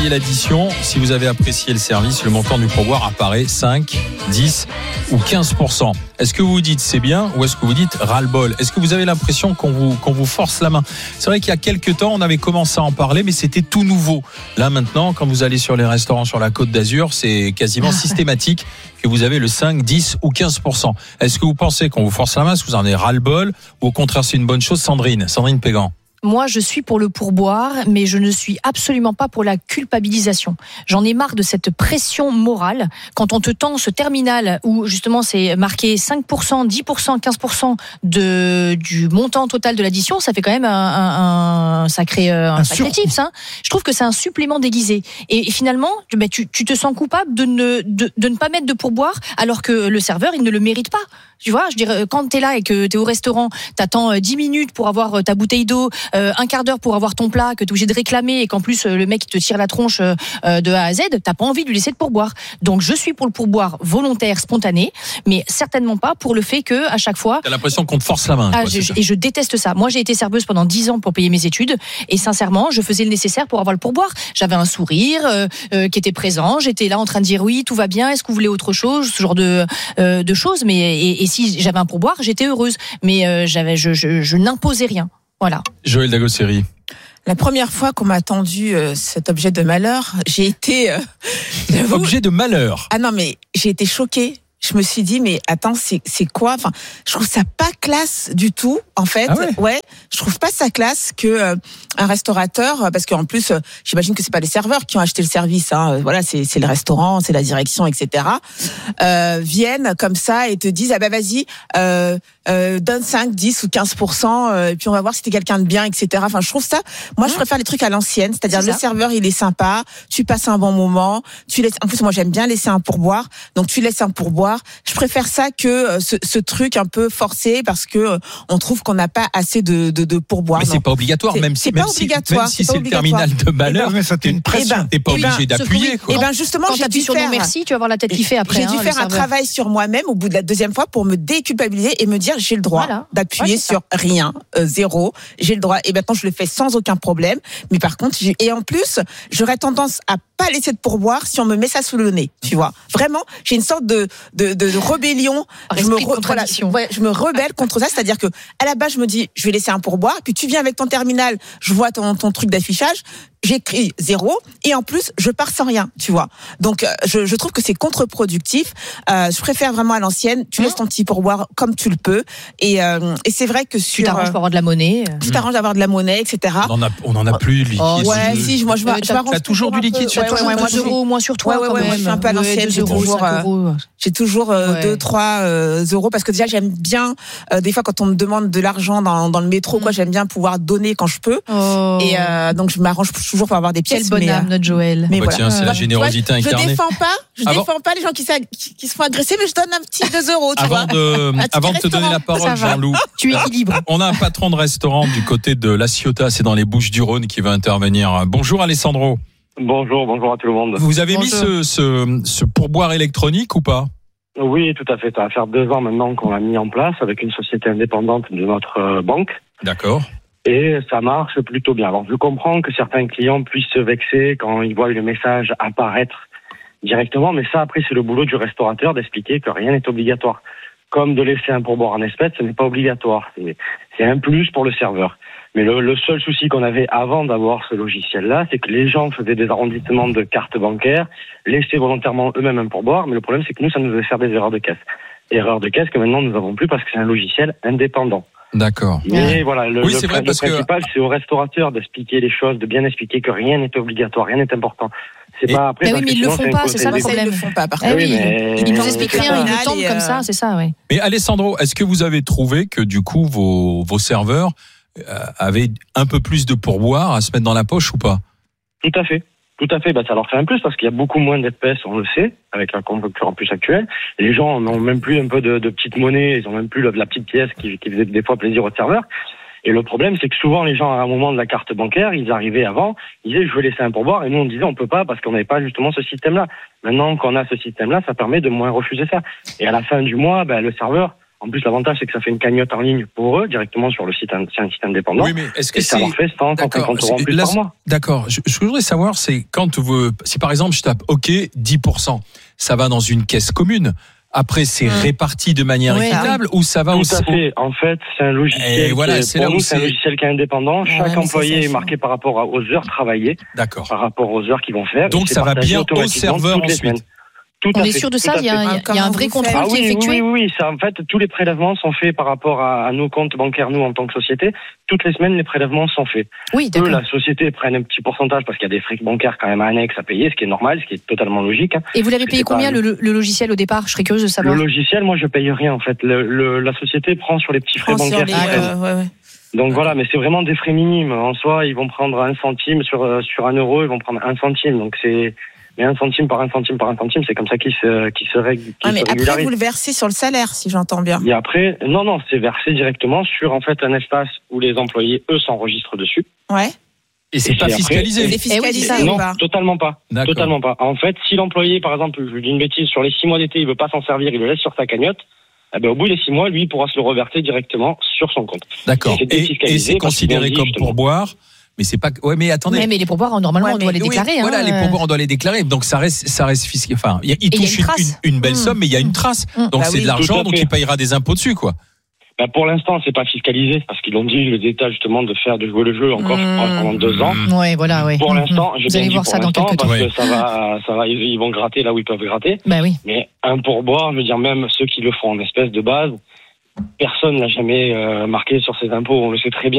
payez l'addition. Si vous avez apprécié le service, le montant du pourboire apparaît 5, 10 ou 15%. Est-ce que vous vous dites c'est bien ou est-ce que vous dites ras-le-bol ? Est-ce que vous avez l'impression qu'on vous force la main ? C'est vrai qu'il y a quelques temps, on avait commencé à en parler, mais c'était tout nouveau. Là maintenant, quand vous allez sur les restaurants sur la Côte d'Azur, c'est quasiment systématique que vous avez le 5, 10 ou 15%. Est-ce que vous pensez qu'on vous force la main ? Est-ce que vous en avez ras-le-bol ? Ou au contraire, c'est une bonne chose ? Sandrine Pégan. Moi, je suis pour le pourboire, mais je ne suis absolument pas pour la culpabilisation. J'en ai marre de cette pression morale. Quand on te tend ce terminal où justement c'est marqué 5%, 10%, 15% du montant total de l'addition, ça fait quand même un sacré tips. Hein. Je trouve que c'est un supplément déguisé. Et finalement, tu te sens coupable de ne pas mettre de pourboire alors que le serveur, il ne le mérite pas. Tu vois, je dirais, quand t'es là et que t'es au restaurant, t'attends 10 minutes pour avoir ta bouteille d'eau, un quart d'heure pour avoir ton plat, que t'es obligé de réclamer et qu'en plus le mec te tire la tronche de A à Z, t'as pas envie de lui laisser de pourboire. Donc je suis pour le pourboire volontaire, spontané, mais certainement pas pour le fait que à chaque fois. T'as l'impression qu'on te force la main. Et je déteste ça. Moi, j'ai été serveuse pendant 10 ans pour payer mes études et sincèrement, je faisais le nécessaire pour avoir le pourboire. J'avais un sourire qui était présent. J'étais là en train de dire oui, tout va bien. Est-ce que vous voulez autre chose, ce genre de choses. Mais et si j'avais un pourboire, j'étais heureuse. Mais je n'imposais rien. Voilà. Joël Dagosseri. La première fois qu'on m'a tendu cet objet de malheur, j'ai été... objet de malheur. Ah non, mais j'ai été choquée. Je me suis dit, mais attends, c'est quoi ? Enfin, je trouve ça pas classe du tout, en fait. Ah ouais, je trouve pas ça classe que un restaurateur, parce qu'en plus, j'imagine que c'est pas les serveurs qui ont acheté le service. Hein, voilà, c'est le restaurant, c'est la direction, etc. Viennent comme ça et te disent, ah bah vas-y, donne 5, 10 ou 15%, et puis on va voir si t'es quelqu'un de bien, etc. Enfin, je trouve ça. Moi, je préfère les trucs à l'ancienne, c'est-à-dire le serveur, il est sympa, tu passes un bon moment, tu laisses. En plus, moi, j'aime bien laisser un pourboire, donc tu laisses un pourboire. Je préfère ça que ce truc un peu forcé parce que on trouve qu'on n'a pas assez de pourboire. Mais c'est pas obligatoire, même si c'est le terminal de malheur, mais t'es pas obligé d'appuyer. Et ben justement, quand t'appuies sur non merci, tu vas avoir la tête qui fait après. J'ai dû faire un travail sur moi-même au bout de la deuxième fois pour me déculpabiliser et me dire j'ai le droit d'appuyer sur rien, zéro. J'ai le droit. Et maintenant je le fais sans aucun problème. Mais par contre, et en plus, j'aurais tendance à pas laisser de pourboire si on me met ça sous le nez. Tu vois, vraiment, j'ai une sorte de rébellion. Je me rebelle contre ça, c'est-à-dire que à la base je me dis je vais laisser un pourboire, puis tu viens avec ton terminal, je vois ton truc d'affichage, j'écris 0 et en plus je pars sans rien, tu vois. Donc je trouve que c'est contre-productif. Je préfère vraiment à l'ancienne, tu laisses ton petit pourboire comme tu le peux et c'est vrai que tu t'arranges pour avoir de la monnaie. Tu t'arranges d'avoir de la monnaie, etc. On en a plus de liquide. Ouais, si, moi je m'arrange. T'as toujours du liquide sur toi. Moi 2 euros moins sur toi. Moi je suis un peu à l'ancienne. J'ai toujours 2-3 euros parce que déjà j'aime bien des fois quand on me demande de l'argent dans le métro, quoi, j'aime bien pouvoir donner quand je peux. Et donc je m'arrange toujours pour avoir des pièces. Quelle bonne âme, notre Joël. Mais voilà. Tiens, c'est la générosité incarnée. Je défends pas les gens qui se font agresser, mais je donne un petit 2 euros. Avant de te donner la parole, Jean-Loup, tu équilibres. On a un patron de restaurant du côté de La Ciotat, c'est dans les Bouches-du-Rhône, qui va intervenir. Bonjour Alessandro. Bonjour à tout le monde. Vous avez mis ce pourboire électronique ou pas ? Oui, tout à fait. Ça va faire 2 ans maintenant qu'on l'a mis en place avec une société indépendante de notre banque. D'accord. Et ça marche plutôt bien. Alors, je comprends que certains clients puissent se vexer quand ils voient le message apparaître directement, mais ça, après, c'est le boulot du restaurateur d'expliquer que rien n'est obligatoire. Comme de laisser un pourboire en espèces, ce n'est pas obligatoire. C'est un plus pour le serveur. Mais le seul souci qu'on avait avant d'avoir ce logiciel-là, c'est que les gens faisaient des arrondissements de cartes bancaires, laissaient volontairement eux-mêmes un pourboire, mais le problème, c'est que nous, ça nous faisait faire des erreurs de caisse. Erreurs de caisse que maintenant, nous n'avons plus parce que c'est un logiciel indépendant. D'accord. Mais voilà, le principal, que... c'est au restaurateur d'expliquer les choses, de bien expliquer que rien n'est obligatoire, rien n'est important. C'est pas après. Mais oui, mais ils le font pas, c'est ça le problème. Ils le font pas. Ils nous expliquent rien, ils nous tendent comme ça, c'est ça, oui. Mais Alessandro, est-ce que vous avez trouvé que du coup vos serveurs avaient un peu plus de pourboire à se mettre dans la poche ou pas ? Tout à fait. Ça leur fait un plus parce qu'il y a beaucoup moins d'espèces, on le sait, avec la conjoncture en plus actuelle. Et les gens n'ont même plus un peu de petite monnaie, ils ont même plus la petite pièce qui faisait des fois plaisir aux serveurs. Et le problème, c'est que souvent, les gens, à un moment de la carte bancaire, ils arrivaient avant, ils disaient, je veux laisser un pourboire, et nous, on disait, on peut pas, parce qu'on n'avait pas justement ce système-là. Maintenant qu'on a ce système-là, ça permet de moins refuser ça. Et à la fin du mois, le serveur En plus, l'avantage, c'est que ça fait une cagnotte en ligne pour eux, directement sur le site, c'est un site indépendant. Oui, mais est-ce que et ça leur fait 150 € en plus par mois. D'accord. Ce que je voudrais savoir, c'est si par exemple je tape OK, 10%, ça va dans une caisse commune. Après, c'est réparti de manière équitable ou ça va aussi. Tout à fait. En fait, c'est un logiciel. C'est un logiciel qui est indépendant. Chaque employé est marqué par rapport aux heures travaillées. D'accord. Par rapport aux heures qu'ils vont faire. Donc ça va bien au serveur ensuite. On est sûr de ça? Il y a un vrai contrôle qui est effectué? Oui. Ça, en fait, tous les prélèvements sont faits par rapport à nos comptes bancaires, nous, en tant que société. Toutes les semaines, les prélèvements sont faits. Oui, d'accord. Eux, la société prenne un petit pourcentage parce qu'il y a des frais bancaires quand même annexes à payer, ce qui est normal, ce qui est totalement logique. Et vous l'avez payé combien, le logiciel, au départ? Je serais curieuse de savoir. Le logiciel, moi, je paye rien, en fait. La société prend sur les petits frais bancaires. Donc voilà, mais c'est vraiment des frais minimes. En soi, ils vont prendre 1 centime sur 1 €, ils vont prendre 1 centime. Donc c'est... Mais 1 centime par 1 centime par 1 centime, c'est comme ça qu'ils se régularisent. Après, vous le versez sur le salaire, si j'entends bien. Et après, non, c'est versé directement sur, en fait, un espace où les employés, eux, s'enregistrent dessus. Ouais. Et c'est pas fiscalisé. C'est fiscalisé non, totalement pas. Totalement pas. En fait, si l'employé, par exemple, je dis une bêtise, sur les 6 mois d'été, il veut pas s'en servir, il le laisse sur sa cagnotte, au bout des 6 mois, lui, il pourra se le reverser directement sur son compte. D'accord. Et c'est considéré comme pourboire. Mais c'est pas. Ouais, mais attendez. Mais les pourboires, normalement, on doit les déclarer. Voilà, les pourboires, on doit les déclarer. Donc ça reste fiscal. Enfin, il touche une belle somme, mais il y a une trace. Donc c'est de l'argent, donc il payera des impôts dessus, quoi. Pour l'instant, c'est pas fiscalisé parce qu'ils ont dit l'État justement de jouer le jeu encore pendant 2 ans. Ouais, voilà, ouais. Pour l'instant, vous allez voir ça dans quelques temps. Parce que ça va, ils vont gratter là où ils peuvent gratter. Bah oui. Mais un pourboire, je veux dire, même ceux qui le font en espèces de base, personne n'a jamais marqué sur ses impôts. On le sait très bien.